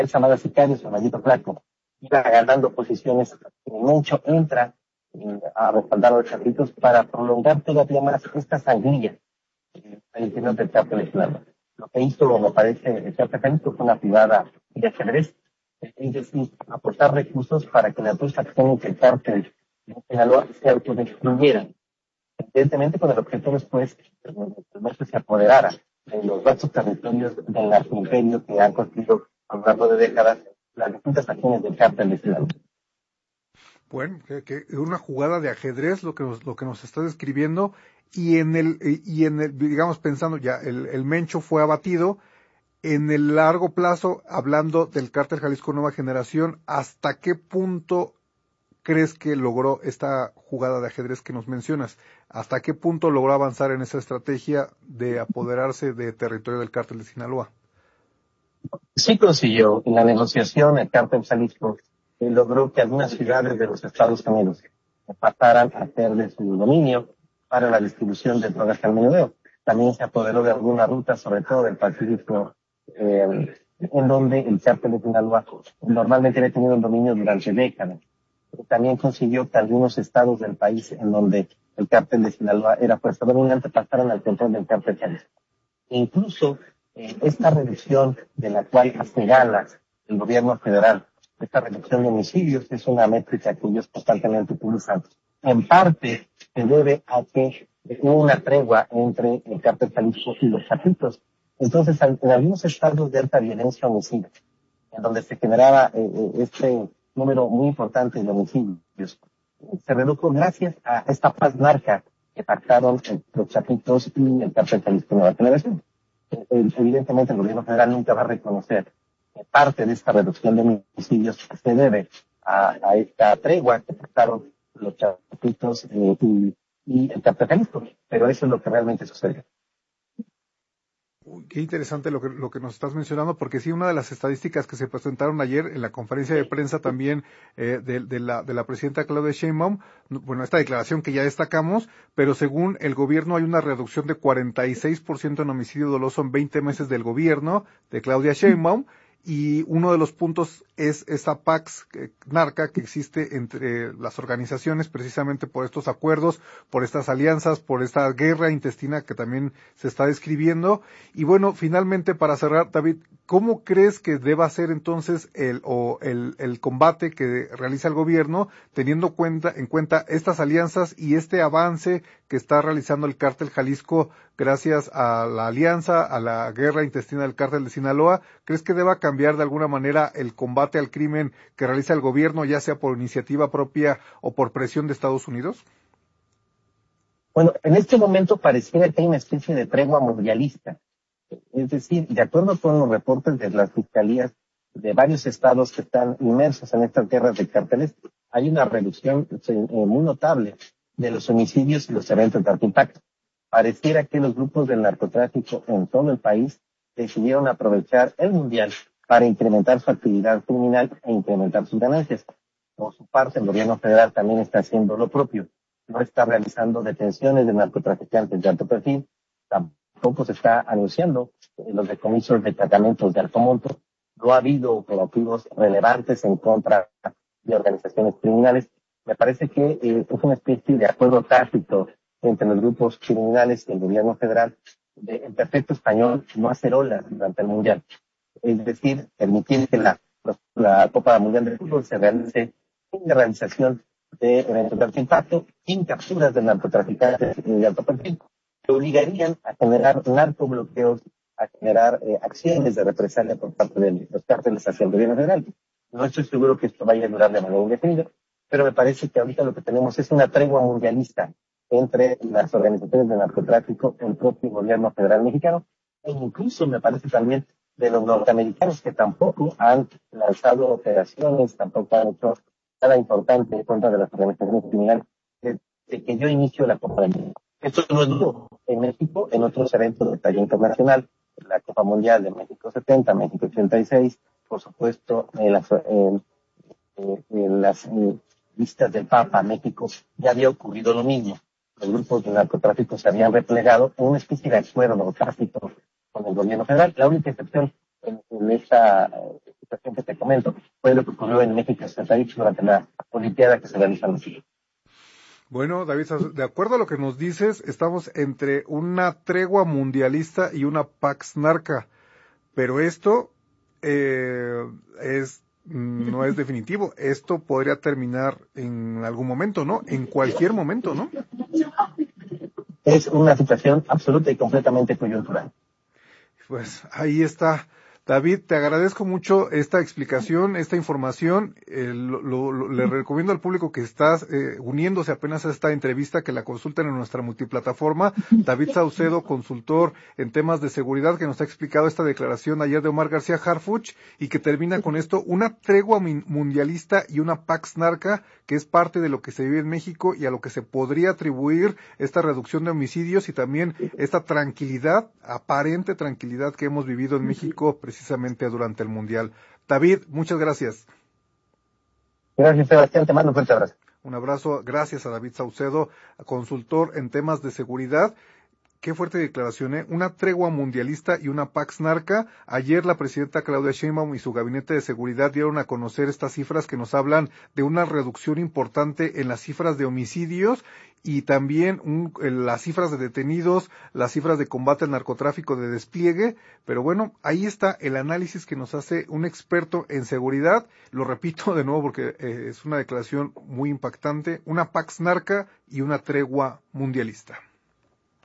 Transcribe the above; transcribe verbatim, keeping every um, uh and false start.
llamada Sicarios, el Maldito Flaco, iba ganando posiciones. El Mencho entra eh, a respaldar a los Chapitos para prolongar todavía más esta sangría al interior del cártel de Sinaloa. Lo que hizo, me parece, el cártel Jalisco fue una privada de ajedrez, es decir, aportar recursos para que las dos acciones del cártel de Sinaloa se autodestruyeran. Evidentemente, con el objetivo después, el Mencho se apoderara de los vastos territorios del narcoimperio que han construido a lo largo de décadas las distintas acciones del cártel de Sinaloa. Bueno, que, que una jugada de ajedrez lo que nos, lo que nos está describiendo, y en el, y en el, digamos, pensando ya, el, el Mencho fue abatido, en el largo plazo, hablando del cártel Jalisco Nueva Generación, ¿hasta qué punto crees que logró esta jugada de ajedrez que nos mencionas? ¿Hasta qué punto logró avanzar en esa estrategia de apoderarse de territorio del cártel de Sinaloa? Sí consiguió. En la negociación, el cártel Jalisco eh, logró que algunas ciudades de los Estados Unidos pasaran a ser de su dominio para la distribución de drogas al menudeo. También se apoderó de algunas rutas, sobre todo del Pacífico, eh, en donde el cártel de Sinaloa normalmente había tenido el dominio durante décadas. También consiguió que algunos estados del país en donde el cártel de Sinaloa era fuerza dominante pasaran al control del cártel Jalisco. E incluso eh, esta reducción de la cual hace gala el gobierno federal, esta reducción de homicidios, es una métrica que ellos constantemente utilizan. En parte se debe a que hubo una tregua entre el cártel Jalisco y los Chapitos. Entonces, en algunos estados de alta violencia homicida, en donde se generaba eh, este número muy importante de homicidios, se redujo gracias a esta paz narca que pactaron los Chapitos y el cártel Jalisco Nueva Generación. Evidentemente el gobierno federal nunca va a reconocer que parte de esta reducción de homicidios se debe a, a esta tregua que pactaron los Chapitos eh, y, y el cártel Jalisco, pero eso es lo que realmente sucedió. Uy, qué interesante lo que, lo que nos estás mencionando, porque sí, una de las estadísticas que se presentaron ayer en la conferencia de prensa también eh, de, de, la, de la presidenta Claudia Sheinbaum, bueno, esta declaración que ya destacamos, pero según el gobierno hay una reducción de cuarenta y seis por ciento en homicidio doloso en veinte meses del gobierno de Claudia Sheinbaum, y uno de los puntos es esa Pax eh, narca que existe entre las organizaciones precisamente por estos acuerdos, por estas alianzas, por esta guerra intestina que también se está describiendo. Y bueno, finalmente para cerrar, David, ¿cómo crees que deba ser entonces el o el, el combate que realiza el gobierno teniendo cuenta, en cuenta estas alianzas y este avance que está realizando el cártel Jalisco gracias a la alianza, a la guerra intestina del cártel de Sinaloa? ¿Crees que deba cambiar de alguna manera el combate al crimen que realiza el gobierno, ya sea por iniciativa propia o por presión de Estados Unidos? Bueno, en este momento pareciera que hay una especie de tregua mundialista. Es decir, de acuerdo con los reportes de las fiscalías de varios estados que están inmersos en estas guerras de cárteles, hay una reducción eh, muy notable de los homicidios y los eventos de alto impacto. Pareciera que los grupos del narcotráfico en todo el país decidieron aprovechar el mundial para incrementar su actividad criminal e incrementar sus ganancias. Por su parte, el gobierno federal también está haciendo lo propio. No está realizando detenciones de narcotraficantes de alto perfil, tampoco se está anunciando los decomisos de tratamientos de alto monto. No ha habido operativos relevantes en contra de organizaciones criminales. Me parece que eh, es una especie de acuerdo tácito entre los grupos criminales y el gobierno federal de, en perfecto español, no hacer olas durante el mundial. Es decir, permitir que la, la Copa Mundial de Fútbol se realice sin la realización de eventos de alto impacto, sin capturas de narcotraficantes de alto perfil, que obligarían a generar narcobloqueos, a generar eh, acciones de represalia por parte de los cárteles hacia el gobierno federal. No estoy seguro que esto vaya a durar de manera indefinida, pero me parece que ahorita lo que tenemos es una tregua mundialista entre las organizaciones de narcotráfico, el propio gobierno federal mexicano, e incluso me parece también de los norteamericanos que tampoco han lanzado operaciones, tampoco han hecho nada importante en contra de las organizaciones criminales desde que yo inicio la Copa del Mundo. Esto no es nuevo. En México, en otros eventos de talla internacional, la Copa Mundial de México setenta, México ochenta y seis, por supuesto, en las, en, en las en listas del Papa, México, ya había ocurrido lo mismo. Los grupos de narcotráfico se habían replegado en una especie de acuerdo tácito con el gobierno federal. La única excepción en, en esta situación que te comento fue lo que ocurrió en México setenta y ocho durante la Olimpiada que se realizó en México. Bueno, David, de acuerdo a lo que nos dices, estamos entre una tregua mundialista y una Pax Narca, pero esto eh, es no es definitivo. Esto podría terminar en algún momento, ¿no? En cualquier momento, ¿no? Es una situación absoluta y completamente coyuntural. Pues ahí está. David, te agradezco mucho esta explicación, esta información. Eh, lo, lo, le recomiendo al público que estás eh, uniéndose apenas a esta entrevista que la consulten en nuestra multiplataforma. David Saucedo, consultor en temas de seguridad, que nos ha explicado esta declaración ayer de Omar García Harfuch y que termina con esto, una tregua mundialista y una Pax Narca, que es parte de lo que se vive en México y a lo que se podría atribuir esta reducción de homicidios y también esta tranquilidad, aparente tranquilidad que hemos vivido en México precisamente durante el Mundial. David, muchas gracias. Gracias, Sebastián. Te mando un fuerte abrazo. Un abrazo. Gracias a David Saucedo, consultor en temas de seguridad. Qué fuerte declaración, ¿eh? Una tregua mundialista y una Pax Narca. Ayer la presidenta Claudia Sheinbaum y su gabinete de seguridad dieron a conocer estas cifras que nos hablan de una reducción importante en las cifras de homicidios y también un, las cifras de detenidos, las cifras de combate al narcotráfico de despliegue. Pero bueno, ahí está el análisis que nos hace un experto en seguridad. Lo repito de nuevo porque eh, es una declaración muy impactante. Una Pax Narca y una tregua mundialista.